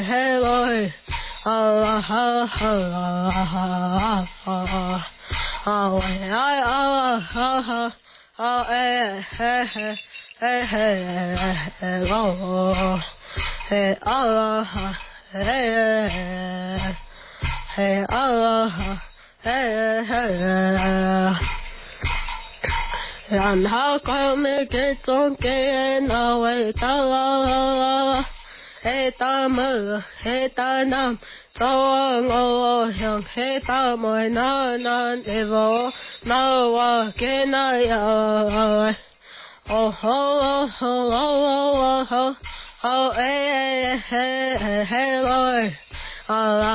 Hey, and how come it gets okay and away? Hey, Tamil, hey, Tanam, so young, hey, Tamoy, no, evo, no, can I, oh, hey, Lord,